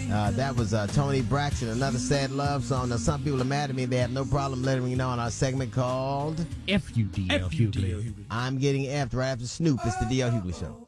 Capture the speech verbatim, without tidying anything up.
Uh, that was uh, Tony Braxton, Another Sad Love Song. Now, some people are mad at me. They have no problem letting me know on our segment called F U D L Hughley. I'm Getting F'd right after Snoop. It's the D L Hughley Show.